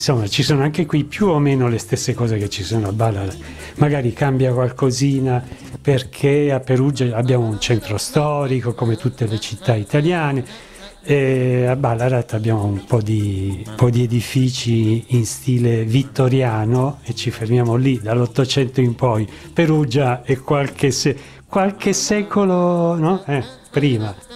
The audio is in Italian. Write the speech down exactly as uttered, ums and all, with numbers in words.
Insomma, ci sono anche qui più o meno le stesse cose che ci sono a Ballarat. Magari cambia qualcosina perché a Perugia abbiamo un centro storico, come tutte le città italiane, e a Ballarat abbiamo un po' di, un po' di edifici in stile vittoriano e ci fermiamo lì dall'Ottocento in poi. Perugia è qualche, se- qualche secolo, no? Eh, prima.